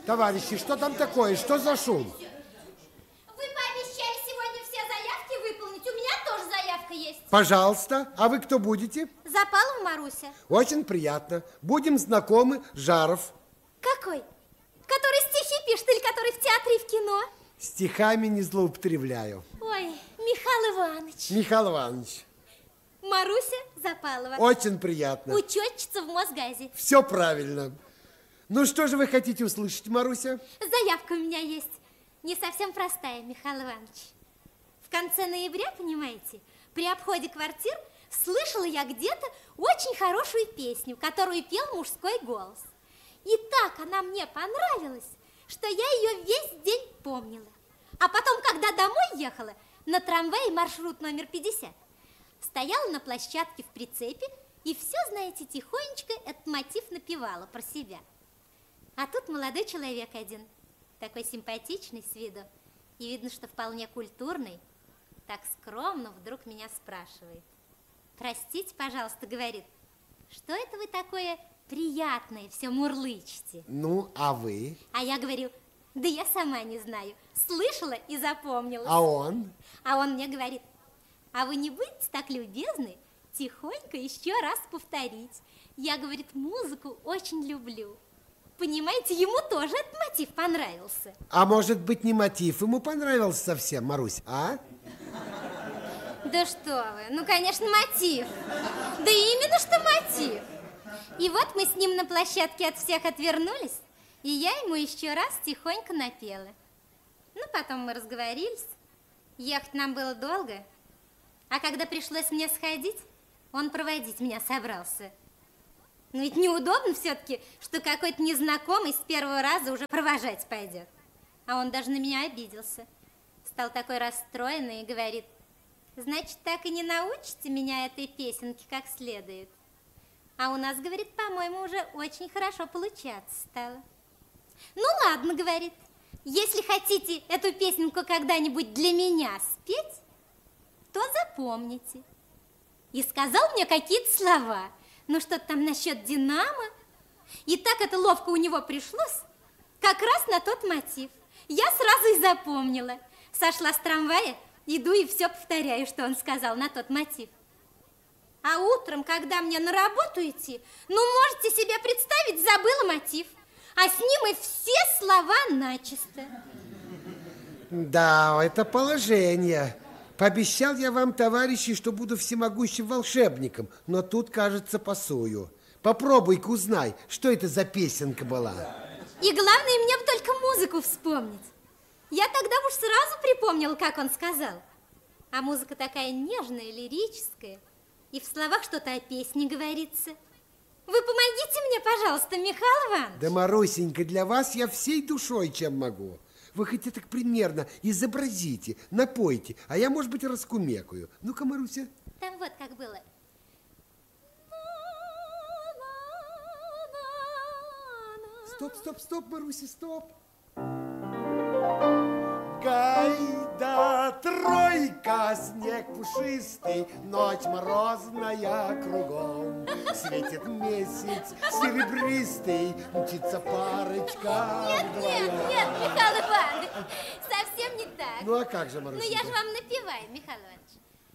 Товарищи, что там такое? Что за шум? Вы пообещали сегодня все заявки выполнить. У меня тоже заявка есть. Пожалуйста. А вы кто будете? Запалова Маруся. Очень приятно. Будем знакомы. Жаров. Какой? Который стихи пишет или который в театре и в кино? Стихами не злоупотребляю. Ой, Михаил Иванович. Михаил Иванович. Маруся Запалова. Очень приятно. Учетчица в Мосгазе. Все правильно. Ну, что же вы хотите услышать, Маруся? Заявка у меня есть. Не совсем простая, Михаил Иванович. В конце ноября, понимаете, при обходе квартир слышала я где-то очень хорошую песню, которую пел мужской голос. И так она мне понравилась, что я ее весь день помнила. А потом, когда домой ехала, на трамвае маршрут номер 50, стояла на площадке в прицепе и все, знаете, тихонечко этот мотив напевала про себя. А тут молодой человек один, такой симпатичный с виду, и видно, что вполне культурный, так скромно вдруг меня спрашивает. Простите, пожалуйста, говорит, что это вы такое приятное все мурлычете? Ну, а вы? А я говорю, да я сама не знаю, слышала и запомнила. А он? А он мне говорит, а вы не будете так любезны тихонько еще раз повторить? Я, говорит, музыку очень люблю. Понимаете, ему тоже этот мотив понравился. А может быть, не мотив ему понравился совсем, Марусь, а? Да что вы, ну, конечно, мотив. Да именно что мотив. И вот мы с ним на площадке от всех отвернулись, и я ему еще раз тихонько напела. Ну, потом мы разговорились. Ехать нам было долго. А когда пришлось мне сходить, он проводить меня собрался. Но ведь неудобно все-таки, что какой-то незнакомый с первого раза уже провожать пойдет. А он даже на меня обиделся. Стал такой расстроенный и говорит, значит, так и не научите меня этой песенке как следует. А у нас, говорит, по-моему, уже очень хорошо получаться стало. Ну ладно, говорит, если хотите эту песенку когда-нибудь для меня спеть, то запомните. И сказал мне какие-то слова. Ну, что-то там насчет «Динамо». И так это ловко у него пришлось, как раз на тот мотив. Я сразу и запомнила. Сошла с трамвая, иду и все повторяю, что он сказал на тот мотив. А утром, когда мне на работу идти, ну, можете себе представить, забыла мотив. А с ним и все слова начисто. Да, это положение. Пообещал я вам, товарищи, что буду всемогущим волшебником, но тут, кажется, пасую. Попробуй-ка узнай, что это за песенка была. И главное, мне бы только музыку вспомнить. Я тогда уж сразу припомнила, как он сказал. А музыка такая нежная, лирическая, и в словах что-то о песне говорится. Вы помогите мне, пожалуйста, Михаил Иванович. Да, Марусенька, для вас я всей душой, чем могу. Вы хоть так примерно изобразите, напойте, а я, может быть, раскумекаю. Ну-ка, Маруся. Там вот как было. Стоп, стоп, стоп, Маруся, стоп. Гайда, тройка, снег пушистый, ночь морозная кругом. Светит месяц серебристый, мчится парочка. Нет, Михаил Иванович, совсем не так. Ну, а как же, Маруся? Ну, я же вам напеваю, Михаил Иванович.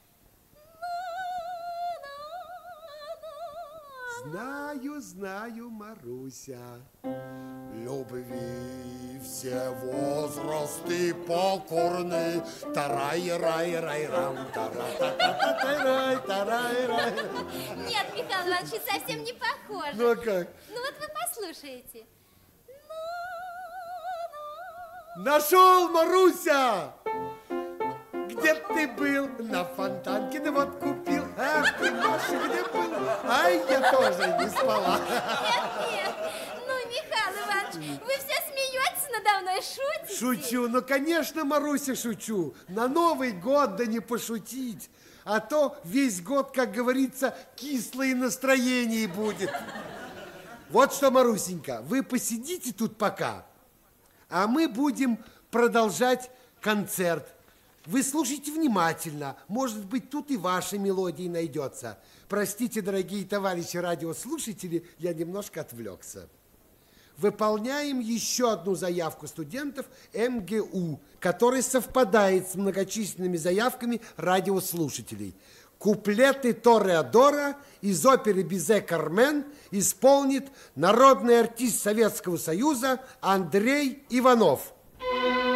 Знаю, знаю, Маруся, любви все возрасты покорны. Тарай-рай-рай-рам, тарай-тарай-рай. Нет, Михаил Иванович, совсем не похоже. Ну, а как? Ну, вот вы послушаете. Нашел, Маруся! Где ты был? На Фонтанке, да вот купил. Ах ты, Маша, где был? Ай, я тоже не спала. Нет, ну, Михаил Иванович, вы все смеетесь надо мной, шутите? Шучу, ну, конечно, Маруся, шучу. На Новый год да не пошутить. А то весь год, как говорится, кислое настроение будет. Вот что, Марусенька, вы посидите тут пока, а мы будем продолжать концерт. Вы слушайте внимательно. Может быть, тут и ваша мелодия найдется. Простите, дорогие товарищи радиослушатели, я немножко отвлекся. выполняем еще одну заявку студентов МГУ, которая совпадает с многочисленными заявками радиослушателей. Куплеты Тореадора из оперы «Бизе Кармен» исполнит народный артист Советского Союза Андрей Иванов.